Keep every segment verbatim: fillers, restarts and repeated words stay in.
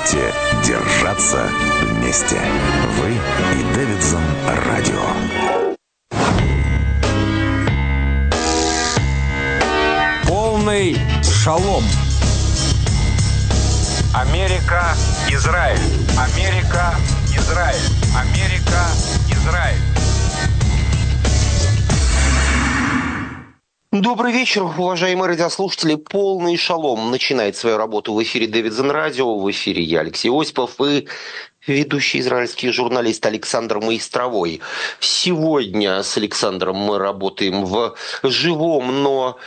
Давайте держаться вместе. Вы и Дэвидсон Радио. Полный шалом. Америка, Израиль. Америка, Израиль. Америка, Израиль. Добрый вечер, уважаемые радиослушатели. Полный шалом начинает свою работу в эфире Дэвидсон Радио. В эфире я, Алексей Осипов, и ведущий израильский журналист Александр Маистровой. Сегодня с Александром мы работаем в живом, но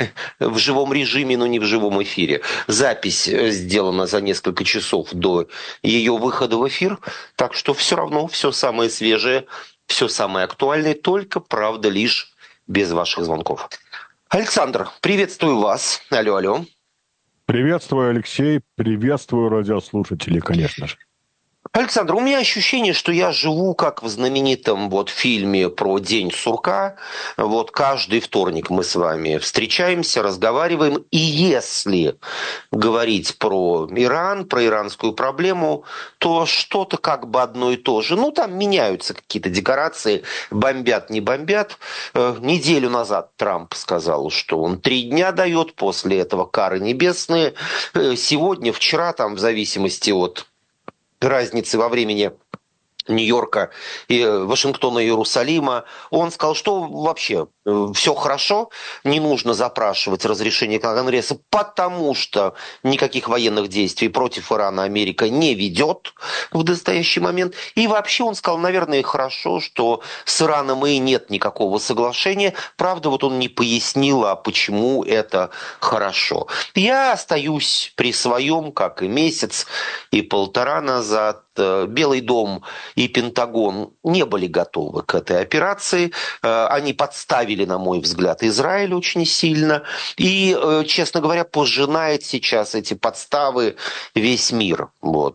в живом режиме, но не в живом эфире. Запись сделана за несколько часов до ее выхода в эфир, так что все равно все самое свежее, все самое актуальное, только, правда, лишь без ваших звонков. Александр, приветствую вас. Алло, алло. Приветствую, Алексей. Приветствую радиослушателей, конечно же. Александр, у меня ощущение, что я живу как в знаменитом вот фильме про День сурка. Вот каждый вторник мы с вами встречаемся, разговариваем. И если говорить про Иран, про иранскую проблему, то что-то как бы одно и то же. Ну, там меняются какие-то декорации, бомбят, не бомбят. Неделю назад Трамп сказал, что он три дня дает, после этого кары небесные. Сегодня, вчера, там, в зависимости от разницы во времени Нью-Йорка, и Вашингтона и Иерусалима, он сказал, что вообще все хорошо, не нужно запрашивать разрешение Конгресса, потому что никаких военных действий против Ирана Америка не ведет в настоящий момент. И вообще он сказал, наверное, хорошо, что с Ираном и нет никакого соглашения. Правда, вот он не пояснил, а почему это хорошо. Я остаюсь при своем, как и месяц и полтора назад. Белый дом и Пентагон не были готовы к этой операции. Они подставили, на мой взгляд, Израиль очень сильно. И, честно говоря, пожинает сейчас эти подставы весь мир. Вот.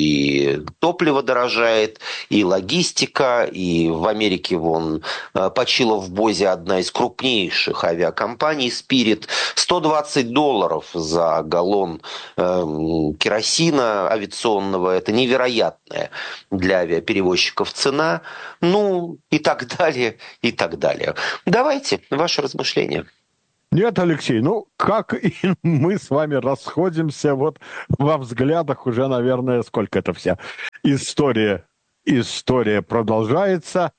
И топливо дорожает, и логистика, и в Америке вон почила в Бозе одна из крупнейших авиакомпаний Spirit. сто двадцать долларов за галлон э, керосина авиационного. Это невероятно для авиаперевозчиков цена, ну и так далее, и так далее. Давайте, ваши размышления. Нет, Алексей, ну как и мы с вами расходимся вот во взглядах уже, наверное, сколько это вся история, история продолжается,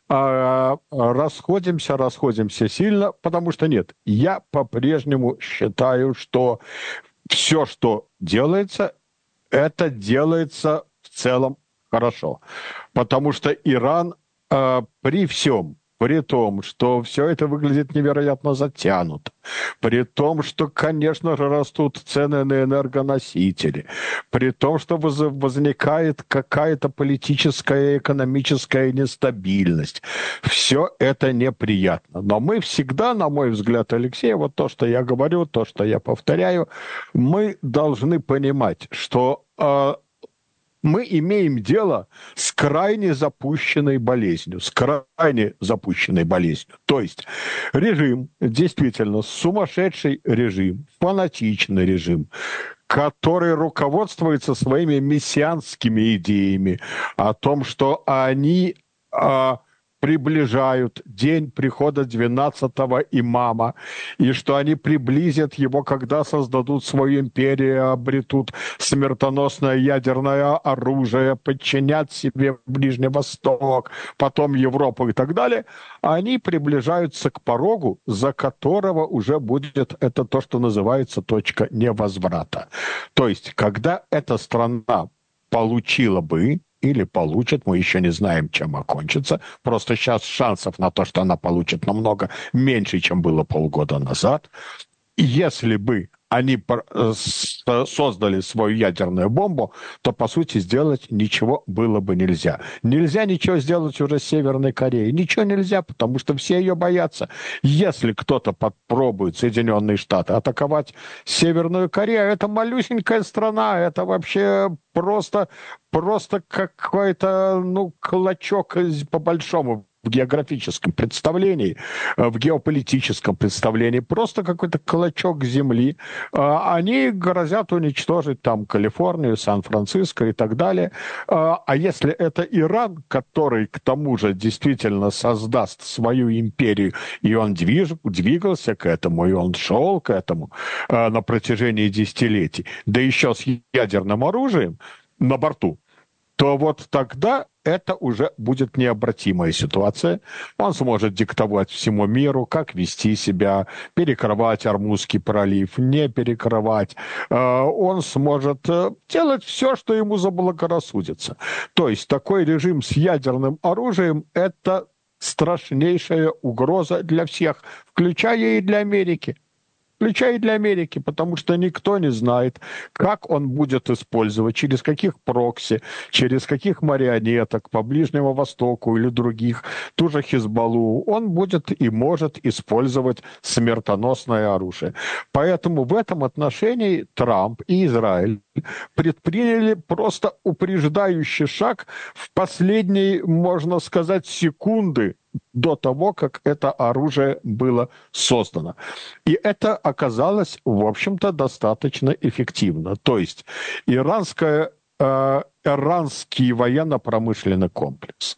а, расходимся, расходимся сильно, потому что нет, я по-прежнему считаю, что все, что делается, это делается в целом хорошо. Потому что Иран э, при всем, при том, что все это выглядит невероятно затянуто, при том, что, конечно же, растут цены на энергоносители, при том, что возникает какая-то политическая и экономическая нестабильность, все это неприятно. Но мы всегда, на мой взгляд, Алексей, вот то, что я говорю, то, что я повторяю, мы должны понимать, что э, мы имеем дело с крайне запущенной болезнью, с крайне запущенной болезнью. То есть режим, действительно, сумасшедший режим, фанатичный режим, который руководствуется своими мессианскими идеями о том, что они а, приближают день прихода двенадцатого имама, и что они приблизят его, когда создадут свою империю, обретут смертоносное ядерное оружие, подчинят себе Ближний Восток, потом Европу и так далее, они приближаются к порогу, за которого уже будет это то, что называется точка невозврата. То есть, когда эта страна получила бы, или получит, мы еще не знаем, чем окончится. Просто сейчас шансов на то, что она получит, намного меньше, чем было полгода назад. Если бы они создали свою ядерную бомбу, то, по сути, сделать ничего было бы нельзя. Нельзя ничего сделать уже с Северной Кореей. Ничего нельзя, потому что все ее боятся. Если кто-то попробует, Соединенные Штаты, атаковать Северную Корею, это малюсенькая страна, это вообще просто, просто какой-то, ну, клочок по большому в географическом представлении, в геополитическом представлении, просто какой-то клочок земли. Они грозят уничтожить там Калифорнию, Сан-Франциско и так далее. А если это Иран, который к тому же действительно создаст свою империю, и он движ, двигался к этому, и он шел к этому на протяжении десятилетий, да еще с ядерным оружием на борту, то вот тогда это уже будет необратимая ситуация. Он сможет диктовать всему миру, как вести себя, перекрывать Ормузский пролив, не перекрывать. Он сможет делать все, что ему заблагорассудится. То есть такой режим с ядерным оружием – это страшнейшая угроза для всех, включая и для Америки. Включая и для Америки, потому что никто не знает, как он будет использовать, через каких прокси, через каких марионеток по Ближнему Востоку или других, ту же Хизбаллу, он будет и может использовать смертоносное оружие. Поэтому в этом отношении Трамп и Израиль предприняли просто упреждающий шаг в последние, можно сказать, секунды до того, как это оружие было создано. И это оказалось, в общем-то, достаточно эффективно. То есть иранская э, иранский военно-промышленный комплекс,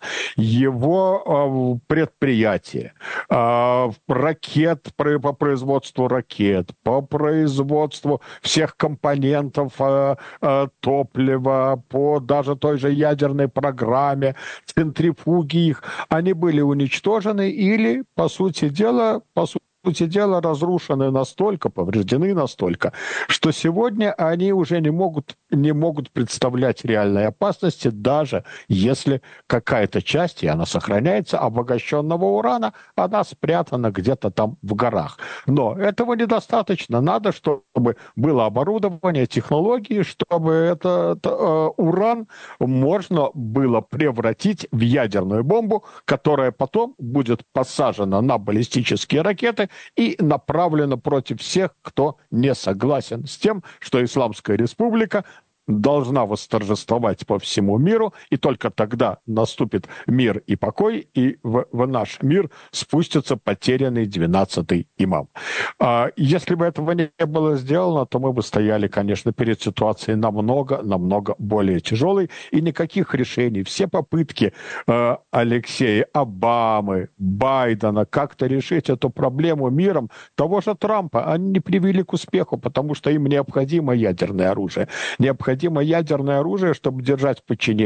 его э, предприятия, э, ракет, по производству ракет, по производству всех компонентов э, э, топлива, по даже той же ядерной программе, центрифуги их, они были уничтожены или, по сути дела, по сути, По сути дела, разрушены настолько, повреждены настолько, что сегодня они уже не могут, не могут представлять реальной опасности, даже если какая-то часть, и она сохраняется, обогащенного урана, она спрятана где-то там в горах. Но этого недостаточно. Надо, чтобы было оборудование, технологии, чтобы этот э, уран можно было превратить в ядерную бомбу, которая потом будет посажена на баллистические ракеты и направлена против всех, кто не согласен с тем, что Исламская Республика должна восторжествовать по всему миру, и только тогда наступит мир и покой, и в, в наш мир спустится потерянный двенадцатый имам. А если бы этого не было сделано, то мы бы стояли, конечно, перед ситуацией намного-намного более тяжелой, и никаких решений. Все попытки э, Алексея, Обамы, Байдена как-то решить эту проблему миром, того же Трампа, они не привели к успеху, потому что им необходимо ядерное оружие. Необходимо ядерное оружие, чтобы держать в подчинении